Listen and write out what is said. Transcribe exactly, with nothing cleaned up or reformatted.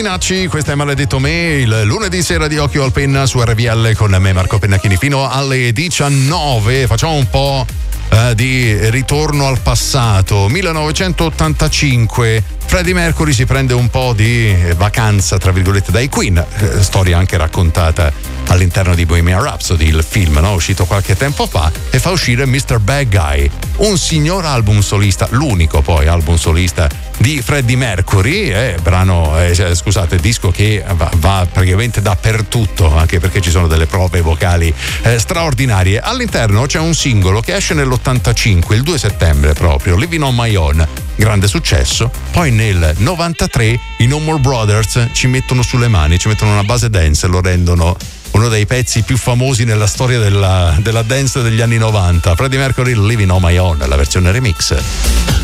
Minacci, questa è Maledetto Me, il lunedì sera di Occhio al Penna su R V L con me Marco Pennacchini fino alle diciannove. Facciamo un po' eh, di ritorno al passato. millenovecentottantacinque, Freddie Mercury si prende un po' di vacanza tra virgolette dai Queen, eh, storia anche raccontata all'interno di Bohemian Rhapsody, il film, no? Uscito qualche tempo fa, e fa uscire mister Bad Guy, un signor album solista, l'unico poi album solista di Freddie Mercury, eh, brano, eh, scusate, disco che va, va praticamente dappertutto, anche perché ci sono delle prove vocali eh, straordinarie. All'interno c'è un singolo che esce nell'ottantacinque, il due settembre proprio, Living on My Own, grande successo. Poi nel novantatré i No More Brothers ci mettono sulle mani, ci mettono una base dance e lo rendono uno dei pezzi più famosi nella storia della, della dance degli anni novanta. Freddie Mercury, Living on My Own, la versione remix.